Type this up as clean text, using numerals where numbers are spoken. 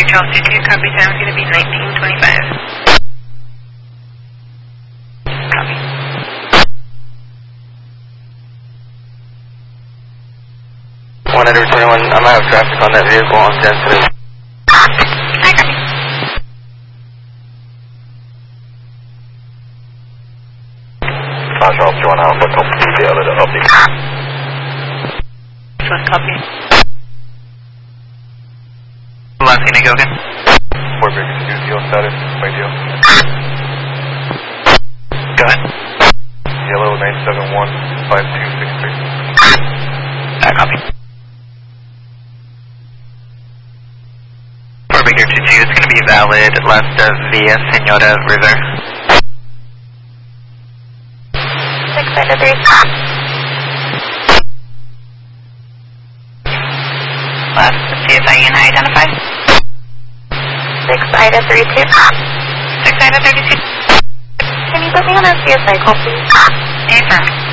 Charles 22, copy, time is going to be 19:25. Copy. One Edward 21, I might have traffic on that vehicle on sensitive. Hi, copy. Charles 21 Alpha, copy, the other update. One copy. Last thing to go again. Fort Bridge, deal status, radio. Go ahead. Yellow 971-5263. Copy. Fort Bridge 22, it's going to be valid left of Via Senora River. 6 Ida 3. Last CSI unit identified. 6 Ida 32. 6 Ida 32. Can you put me on a CSI call, please? Affirm.